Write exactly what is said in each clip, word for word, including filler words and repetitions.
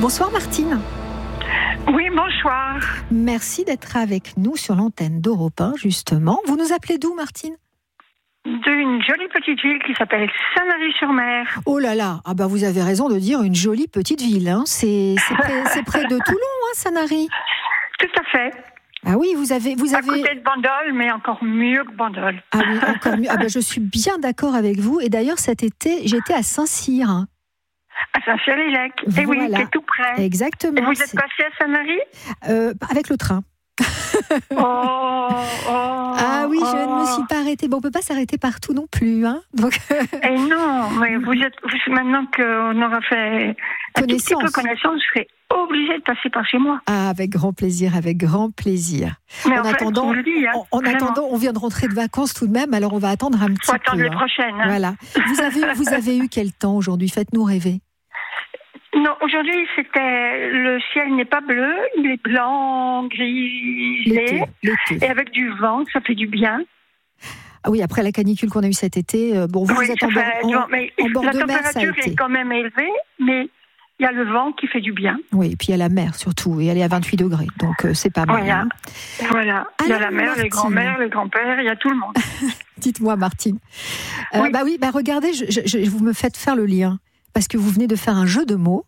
Bonsoir Martine. Oui, bonsoir. Merci d'être avec nous sur l'antenne d'Europe un, justement. Vous nous appelez d'où, Martine ? D'une jolie petite ville qui s'appelle Sanary-sur-Mer. Oh là là, ah bah vous avez raison de dire une jolie petite ville. Hein. C'est, c'est, près, c'est près de Toulon, hein, Sanary. Tout à fait. Ah oui, vous avez... Vous à avez... côté de Bandol, mais encore mieux que Bandol. Ah oui, encore mieux. Ah bah je suis bien d'accord avec vous. Et d'ailleurs, cet été, j'étais à Saint-Cyr. Hein. À Saint-Cyr-l'Ilec. Et Voilà. oui, c'est tout près. Exactement. Et vous êtes c'est... passé à Sanary euh, Avec le train. oh, oh, ah oui, oh. je ne me suis pas arrêtée. Bon, on ne peut pas s'arrêter partout non plus. Hein. Donc... Et non, mais vous êtes, maintenant qu'on aura fait un tout petit peu connaissance, je serai obligée de passer par chez moi. Ah, avec grand plaisir, avec grand plaisir. Mais en, en fait, attendant, je vous le dis, hein, en, en attendant, on vient de rentrer de vacances tout de même, alors on va attendre un petit Faut attendre peu. les hein. prochaines. Hein. Voilà. Vous avez, vous avez eu quel temps aujourd'hui ? Faites-nous rêver. Non, aujourd'hui, c'était le ciel n'est pas bleu, il est blanc, grisé, l'été, l'été. Et avec du vent, ça fait du bien. Ah oui, après la canicule qu'on a eue cet été, euh, bon, vous, oui, vous êtes en, bord, en, vent, mais en bord la de mer, ça a température été. est quand même élevée, mais il y a le vent qui fait du bien. Oui, et puis il y a la mer surtout, et elle est à vingt-huit degrés, donc euh, c'est pas mal. Voilà, hein. voilà. il y a la mère, Martine. les grands-mères, les grands-pères, il y a tout le monde. Dites-moi, Martine. Euh, oui. Bah oui, bah regardez, je, je, je, vous me faites faire le lien, parce que vous venez de faire un jeu de mots.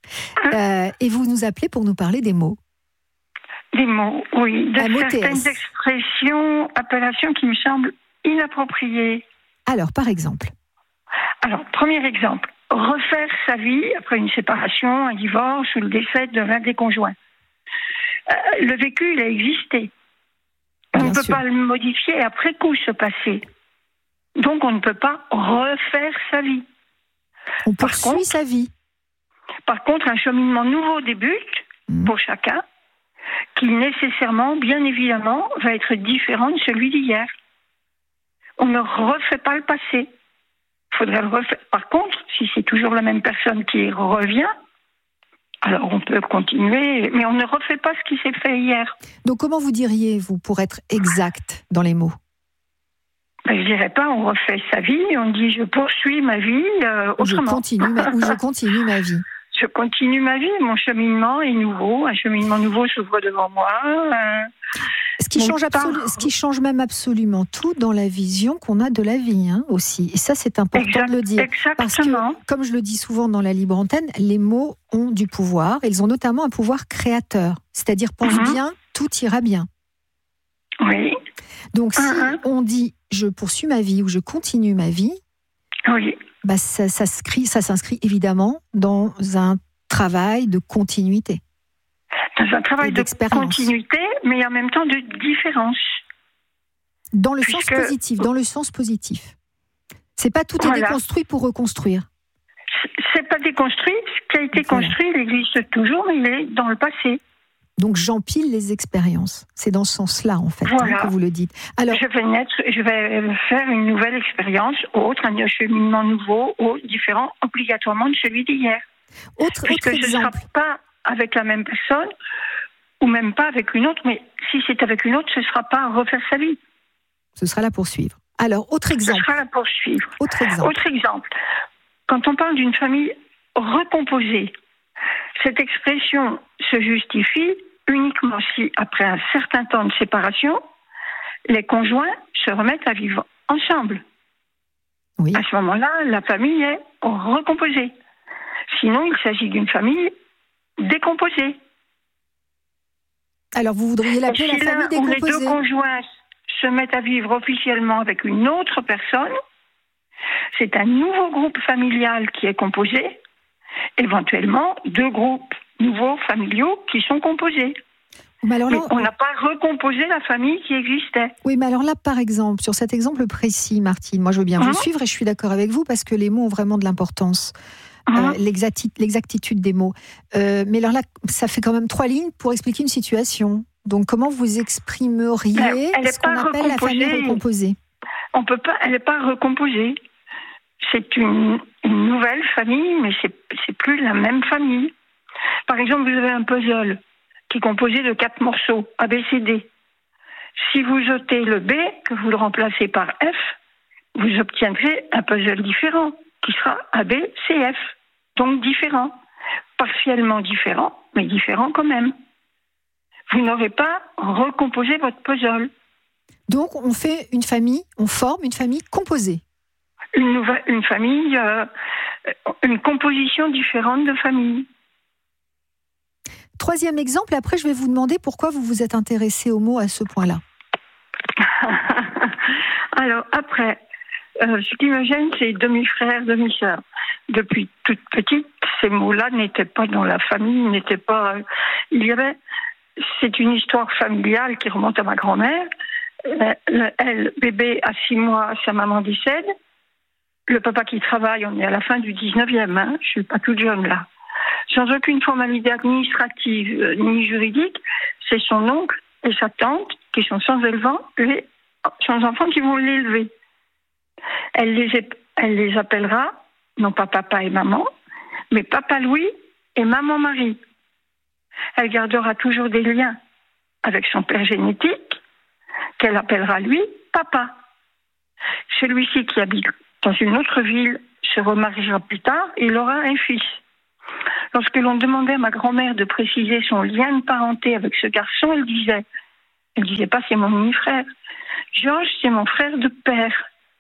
Euh, et vous nous appelez pour nous parler des mots. Des mots, oui. De M O T S. certaines expressions, appellations qui me semblent inappropriées. Alors, par exemple. Alors, premier exemple. Refaire sa vie après une séparation, un divorce ou le décès de l'un des conjoints. Euh, le vécu, il a existé. On Bien ne peut sûr. pas le modifier après coup, ce passé. Donc, on ne peut pas refaire sa vie. On poursuit Par contre, sa vie. Par contre, un cheminement nouveau débute mmh. pour chacun, qui nécessairement, bien évidemment, va être différent de celui d'hier. On ne refait pas le passé. Il faudrait le refaire. Par contre, si c'est toujours la même personne qui revient, alors on peut continuer, mais on ne refait pas ce qui s'est fait hier. Donc, comment vous diriez, vous, pour être exact dans les mots ? Ben, je dirais pas, on refait sa vie, on dit je poursuis ma vie euh, autrement. Je continue ma... Ou je continue ma vie. Je continue ma vie, mon cheminement est nouveau, un cheminement nouveau s'ouvre devant moi. Euh, ce, qui change absolu... ce qui change même absolument tout dans la vision qu'on a de la vie hein, aussi. Et ça, c'est important exact, de le dire. Exactement. Parce que, comme je le dis souvent dans la libre antenne, les mots ont du pouvoir. Ils ont notamment un pouvoir créateur. C'est-à-dire, pense mm-hmm. bien, tout ira bien. Oui. Donc, si mm-hmm. on dit « je poursuis ma vie » ou « je continue ma vie », oui. bah ça, ça, s'inscrit, ça s'inscrit évidemment dans un travail de continuité. Dans un travail de continuité, mais en même temps de différence. Dans le Puisque... sens positif, dans le sens positif. C'est pas tout est voilà. déconstruit pour reconstruire. C'est pas déconstruit, ce qui a été voilà. construit, il existe toujours, mais il est dans le passé. Donc j'empile les expériences. C'est dans ce sens-là, en fait, voilà. hein, que vous le dites. Alors, je vais naître, je vais faire une nouvelle expérience, autre, un cheminement nouveau, autre, différent, obligatoirement de celui d'hier. Autre, Puisque autre ce ne exemple. sera pas avec la même personne, ou même pas avec une autre, mais si c'est avec une autre, ce ne sera pas refaire sa vie. Ce sera la poursuivre. Alors, autre exemple. Ce sera la poursuivre. Autre exemple. Autre exemple. Quand on parle d'une famille recomposée, cette expression se justifie uniquement si, après un certain temps de séparation, les conjoints se remettent à vivre ensemble. Oui. À ce moment-là, la famille est recomposée. Sinon, il s'agit d'une famille décomposée. Alors, vous voudriez l'appeler la famille décomposée. Où les deux conjoints se mettent à vivre officiellement avec une autre personne, c'est un nouveau groupe familial qui est composé, éventuellement deux groupes nouveaux familiaux qui sont composés. Mais alors là, mais on n'a pas recomposé la famille qui existait. Oui, mais alors là, par exemple, sur cet exemple précis, Martine, moi je veux bien vous mmh. suivre et je suis d'accord avec vous parce que les mots ont vraiment de l'importance. Mmh. Euh, l'exacti- l'exactitude des mots. Euh, mais alors là, ça fait quand même trois lignes pour expliquer une situation. Donc comment vous exprimeriez elle ce qu'on appelle la famille recomposée ? On peut pas, elle n'est pas recomposée. C'est une, une nouvelle famille, mais c'est, c'est plus la même famille. Par exemple, vous avez un puzzle qui est composé de quatre morceaux, A, B, C, D. Si vous ôtez le B, que vous le remplacez par F, vous obtiendrez un puzzle différent, qui sera A, B, C, F, donc différent. partiellement différents, mais différents quand même. Vous n'aurez pas recomposé votre puzzle. Donc, on fait une famille, on forme une famille composée. Une, nouvelle, une famille, euh, une composition différente de famille. Troisième exemple, après je vais vous demander pourquoi vous vous êtes intéressé au mot à ce point-là. Alors après, euh, ce qui me gêne, c'est demi-frère, demi-sœur. Depuis toute petite, ces mots-là n'étaient pas dans la famille, n'étaient pas... Euh, il y avait... C'est une histoire familiale qui remonte à ma grand-mère. Euh, elle, bébé, à six mois, sa maman décède. Le papa qui travaille, on est à la fin du dix-neuvième, hein, je ne suis pas toute jeune là. Sans aucune formalité administrative euh, ni juridique, c'est son oncle et sa tante qui sont sans élevant, les, sans enfants qui vont l'élever. Elle les, elle les appellera, non pas papa et maman, mais papa Louis et maman Marie. Elle gardera toujours des liens avec son père génétique, qu'elle appellera lui papa. Celui-ci qui habite dans une autre ville se remariera plus tard et il aura un fils. Lorsque l'on demandait à ma grand-mère de préciser son lien de parenté avec ce garçon, elle disait, elle disait pas c'est mon demi-frère. Georges, c'est mon frère de père.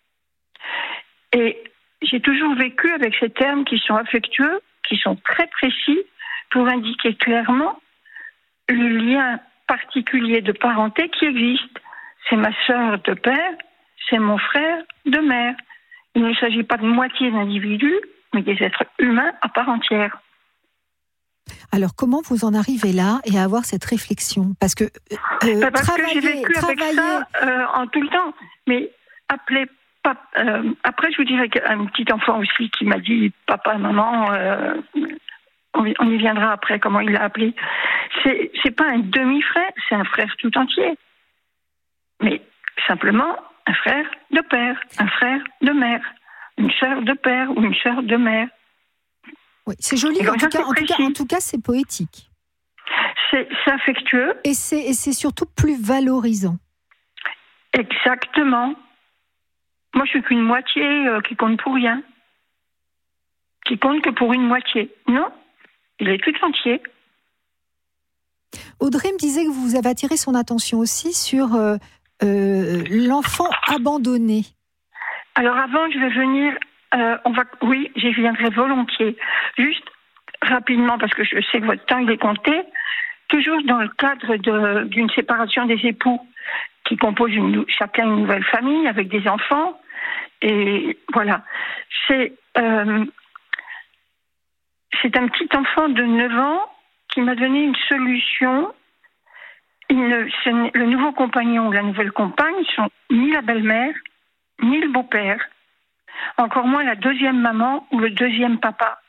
Et j'ai toujours vécu avec ces termes qui sont affectueux, qui sont très précis, pour indiquer clairement le lien particulier de parenté qui existe. C'est ma sœur de père, c'est mon frère de mère. Il ne s'agit pas de moitié d'individus, mais des êtres humains à part entière. Alors, comment vous en arrivez là et à avoir cette réflexion ? Parce que, euh, Parce travailler, que j'ai vécu travailler... avec ça euh, en tout le temps. Mais appelez pas... Euh, après, je vous dirais qu'un petit enfant aussi qui m'a dit « Papa, maman... Euh, » on y viendra après, comment il l'a appelé. C'est, c'est pas un demi-frère, c'est un frère tout entier. Mais simplement un frère de père, un frère de mère, une sœur de père ou une sœur de mère. Oui, c'est joli, en, ça, tout cas, en, tout cas, en tout cas, c'est poétique. C'est, c'est affectueux. Et c'est, et c'est surtout plus valorisant. Exactement. Moi, je suis qu'une moitié euh, qui compte pour rien. Qui compte que pour une moitié. Non, il est tout entier. Audrey me disait que vous avez attiré son attention aussi sur euh, euh, l'enfant abandonné. Alors avant, je vais venir... Euh, on va, oui, j'y viendrai volontiers. Juste rapidement, parce que je sais que votre temps il est compté. Toujours dans le cadre de, d'une séparation des époux qui composent une, chacun une nouvelle famille avec des enfants. Et voilà. C'est, euh, c'est un petit enfant de neuf ans qui m'a donné une solution. Une, le nouveau compagnon ou la nouvelle compagne sont ni la belle-mère, ni le beau-père. Encore moins la deuxième maman ou le deuxième papa.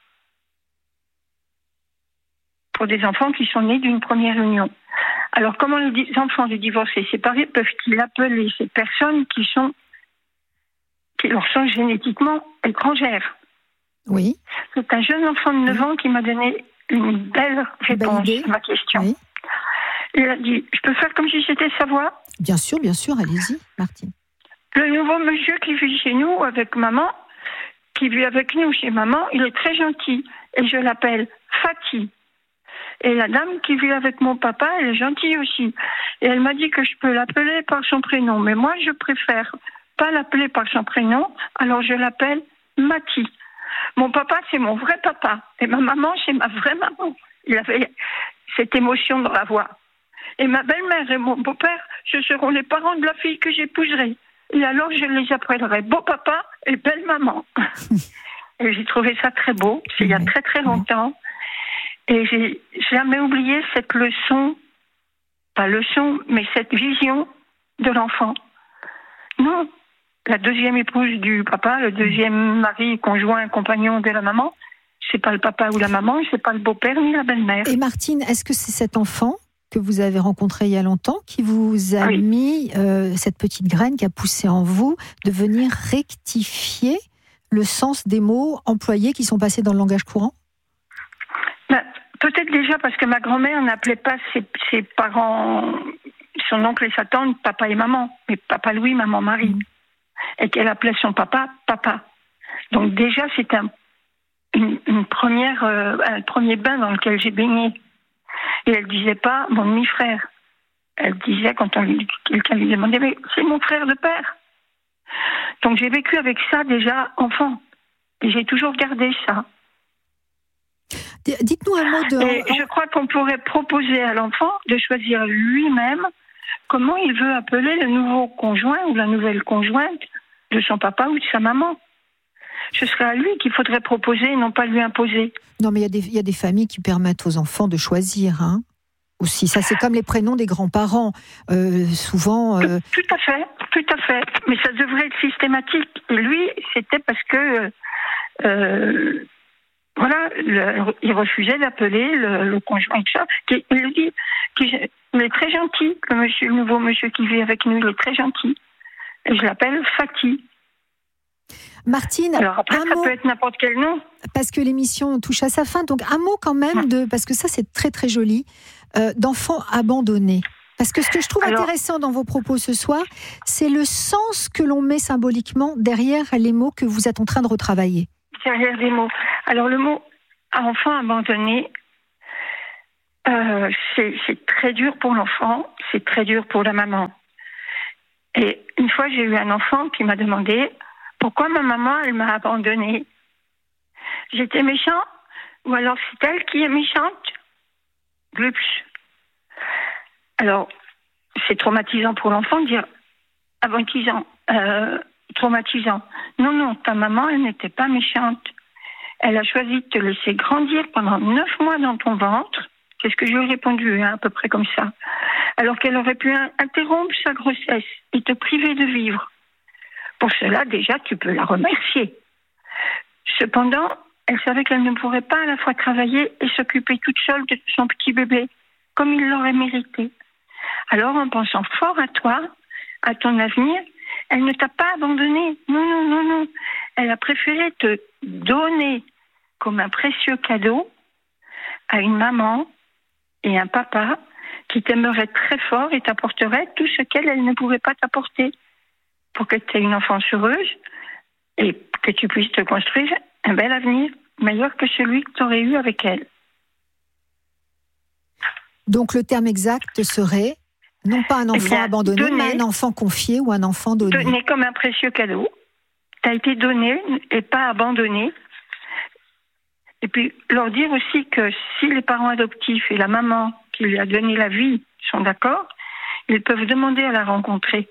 Pour des enfants qui sont nés d'une première union. Alors, comment les enfants de divorcés séparés peuvent-ils appeler ces personnes qui sont, qui leur sont génétiquement étrangères ? Oui. C'est un jeune enfant de neuf oui. ans qui m'a donné une belle réponse à ma question. Oui. Il a dit, je peux faire comme si c'était sa voix ? Bien sûr, bien sûr, allez-y, Martine. Le nouveau monsieur qui vit chez nous avec maman, qui vit avec nous chez maman, il est très gentil. Et je l'appelle Fatih. Et la dame qui vit avec mon papa, elle est gentille aussi. Et elle m'a dit que je peux l'appeler par son prénom. Mais moi, je préfère pas l'appeler par son prénom, alors je l'appelle Mati. Mon papa, c'est mon vrai papa. Et ma maman, c'est ma vraie maman. Il avait cette émotion dans la voix. Et ma belle-mère et mon beau-père, ce seront les parents de la fille que j'épouserai. Et alors, je les appellerai beau papa et belle maman. Et j'ai trouvé ça très beau. C'est il y a très très longtemps. Et j'ai jamais oublié cette leçon, pas leçon, mais cette vision de l'enfant. Non, la deuxième épouse du papa, le deuxième mari, conjoint, compagnon de la maman, c'est pas le papa ou la maman, c'est pas le beau-père ni la belle-mère. Et Martine, est-ce que c'est cet enfant que vous avez rencontré il y a longtemps qui vous a oui. mis euh, cette petite graine qui a poussé en vous de venir rectifier le sens des mots employés qui sont passés dans le langage courant ? Ben, peut-être déjà parce que ma grand-mère n'appelait pas ses, ses parents, son oncle et sa tante, papa et maman, mais papa Louis, maman Marie. Mmh. Et qu'elle appelait son papa, papa. Donc déjà, c'est un une, une première, euh, un premier bain dans lequel j'ai baigné. Et elle disait pas mon demi-frère. Elle disait, quand on lui, quelqu'un lui demandait, mais c'est mon frère de père. Donc j'ai vécu avec ça déjà enfant. Et j'ai toujours gardé ça. Dites-nous un mot de... Et je crois qu'on pourrait proposer à l'enfant de choisir lui-même comment il veut appeler le nouveau conjoint ou la nouvelle conjointe de son papa ou de sa maman. Ce serait à lui qu'il faudrait proposer et non pas lui imposer. Non, mais il y, y a des familles qui permettent aux enfants de choisir, hein, aussi. Ça, c'est comme les prénoms des grands-parents. Euh, souvent... Euh... Tout, tout à fait, tout à fait. Mais ça devrait être systématique. Et lui, c'était parce que... Euh, voilà, le, il refusait d'appeler le, le conjoint. Il le dit, qu'il, il est très gentil, le, monsieur, le nouveau monsieur qui vit avec nous, il est très gentil. Et je l'appelle Fatih. Martine, alors après, un ça mot, peut être n'importe quel nom. Parce que l'émission touche à sa fin, donc un mot quand même, de, parce que ça c'est très très joli, euh, d'enfants abandonnés. Parce que ce que je trouve alors, intéressant dans vos propos ce soir, c'est le sens que l'on met symboliquement derrière les mots que vous êtes en train de retravailler. Derrière les mots. Alors le mot enfant abandonné, euh, c'est, c'est très dur pour l'enfant, c'est très dur pour la maman. Et une fois, j'ai eu un enfant qui m'a demandé pourquoi ma maman, elle m'a abandonnée. J'étais méchant ou alors c'est elle qui est méchante? Glups. Alors, c'est traumatisant pour l'enfant de dire avantisant, euh, traumatisant. Non, non, ta maman, elle n'était pas méchante. Elle a choisi de te laisser grandir pendant neuf mois dans ton ventre. C'est ce que je lui ai répondu, hein, à peu près comme ça. Alors qu'elle aurait pu interrompre sa grossesse et te priver de vivre. Pour cela, déjà, tu peux la remercier. Cependant, elle savait qu'elle ne pourrait pas à la fois travailler et s'occuper toute seule de son petit bébé, comme il l'aurait mérité. Alors, en pensant fort à toi, à ton avenir, elle ne t'a pas abandonné. Non, non, non, non. Elle a préféré te donner comme un précieux cadeau à une maman et un papa qui t'aimerait très fort et t'apporterait tout ce qu'elle elle ne pouvait pas t'apporter pour que tu aies une enfance heureuse et que tu puisses te construire un bel avenir meilleur que celui que tu aurais eu avec elle. Donc le terme exact serait non pas un enfant eh bien, abandonné, donné, mais un enfant confié ou un enfant donné. Donné comme un précieux cadeau. Tu as été donné et pas abandonné. Et puis leur dire aussi que si les parents adoptifs et la maman qui lui a donné la vie sont d'accord, ils peuvent demander à la rencontrer.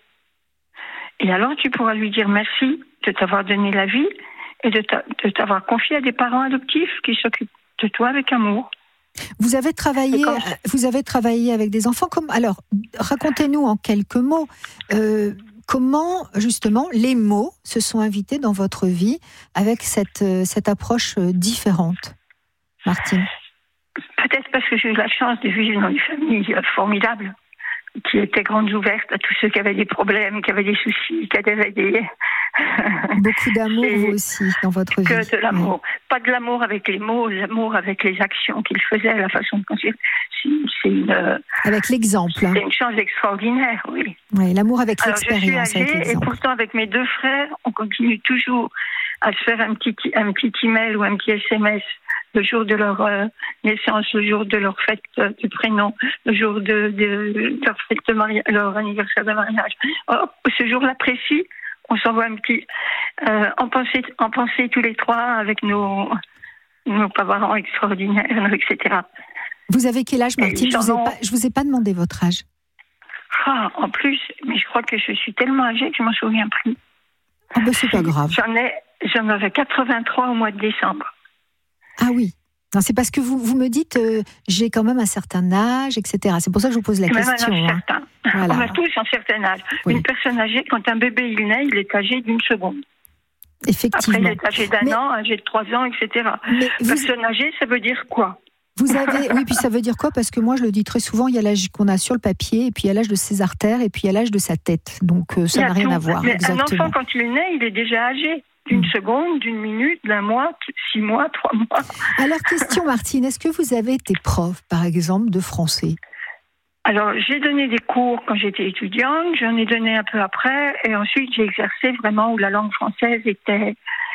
Et alors tu pourras lui dire merci de t'avoir donné la vie et de, ta, de t'avoir confié à des parents adoptifs qui s'occupent de toi avec amour. Vous avez travaillé, quand... vous avez travaillé avec des enfants. Comme, alors, racontez-nous en quelques mots euh, comment justement les mots se sont invités dans votre vie avec cette cette approche différente, Martine. Peut-être parce que j'ai eu la chance de vivre dans une famille formidable qui était grandes ouvertes à tous ceux qui avaient des problèmes, qui avaient des soucis, qui avaient des... Beaucoup d'amour, vous aussi, dans votre vie. Que de l'amour. Oui. Pas de l'amour avec les mots, l'amour avec les actions qu'ils faisaient, la façon de construire. C'est, c'est une... Avec l'exemple. C'est une chance extraordinaire, oui. Oui, l'amour avec Alors, l'expérience. Je suis âgée, avec et pourtant, avec mes deux frères, on continue toujours à se faire un petit, un petit email ou un petit S M S le jour de leur euh, naissance, le jour de leur fête euh, du prénom, le jour de, de, de leur fête de mariage, leur anniversaire de mariage. Oh, ce jour-là précis, on s'envoie un petit euh, en pensée, en pensée tous les trois avec nos nos parents extraordinaires, et cetera. Vous avez quel âge, Martine? Je vous ai pas, je vous ai pas demandé votre âge. Ah, en plus, mais je crois que je suis tellement âgée que je m'en souviens plus. Ah ben c'est pas grave. J'en ai, j'en avais quatre-vingt-trois au mois de décembre. Ah oui. Non, c'est parce que vous, vous me dites euh, j'ai quand même un certain âge, et cetera. C'est pour ça que je vous pose la même question. Un âge hein. certain. Voilà. On a tous un certain âge. Oui. Une personne âgée, quand un bébé il naît, il est âgé d'une seconde. Effectivement. Après, il est âgé d'un mais, an, âgé de trois ans, et cetera. Vous, personne âgée, ça veut dire quoi? Vous avez, oui, puis ça veut dire quoi? Parce que moi, je le dis très souvent, il y a l'âge qu'on a sur le papier, et puis il y a l'âge de ses artères, et puis il y a l'âge de sa tête. Donc euh, ça n'a rien tout. à voir. Mais exactement. Un enfant, quand il naît, il est déjà âgé. D'une mmh. seconde, d'une minute, d'un mois, six mois, trois mois. Alors, question Martine, est-ce que vous avez été prof, par exemple, de français? Alors, j'ai donné des cours quand j'étais étudiante, j'en ai donné un peu après, et ensuite j'ai exercé vraiment où la langue française était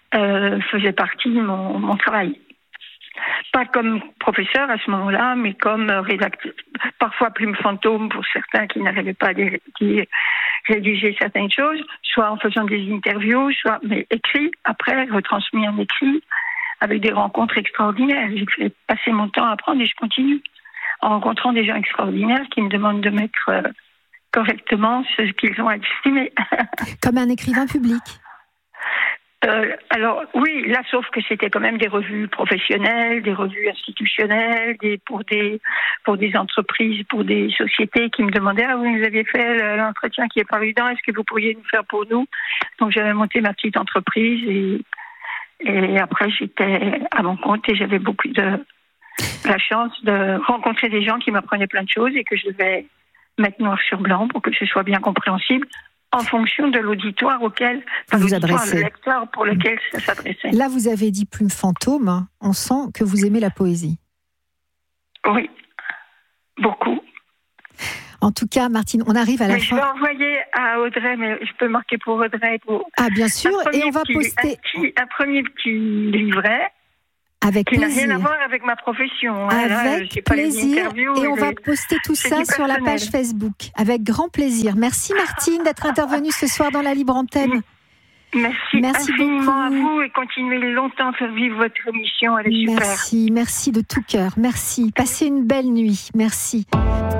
euh, faisait partie de mon, mon travail. Pas comme professeur à ce moment-là, mais comme rédacteur. Parfois plume fantôme pour certains qui n'arrivaient pas à dire, dire, rédiger certaines choses, soit en faisant des interviews, soit mais écrit, après retransmis en écrit, avec des rencontres extraordinaires. J'ai fait passer mon temps à apprendre et je continue en rencontrant des gens extraordinaires qui me demandent de mettre euh, correctement ce qu'ils ont estimé. Comme un écrivain public. Euh, alors oui, là, sauf que c'était quand même des revues professionnelles, des revues institutionnelles, des, pour des pour des entreprises, pour des sociétés qui me demandaient ah vous nous aviez fait l'entretien qui est paru dans, est-ce que vous pourriez nous faire pour nous? Donc j'avais monté ma petite entreprise et et après j'étais à mon compte et j'avais beaucoup de la chance de rencontrer des gens qui m'apprenaient plein de choses et que je devais mettre noir sur blanc pour que ce soit bien compréhensible. En fonction de l'auditoire auquel vous vous adressez, le lecteur pour lequel ça s'adressait. Là, vous avez dit plume fantôme. On sent que vous aimez la poésie. Oui, beaucoup. En tout cas, Martine, on arrive à la mais fin. Je vais envoyer à Audrey, mais je peux marquer pour Audrey. Pour ah, bien sûr, et on va petit, poster un, petit, un premier petit livret. Avec qui plaisir. n'a rien à voir avec ma profession. Avec là, plaisir. Et on va poster tout ça sur la page Facebook. Avec grand plaisir. Merci Martine d'être intervenue ce soir dans la Libre Antenne. Merci, merci infiniment beaucoup. À vous et continuez longtemps à faire vivre votre émission. Elle est merci, super. Merci, merci de tout cœur. Merci. Passez une belle nuit. Merci.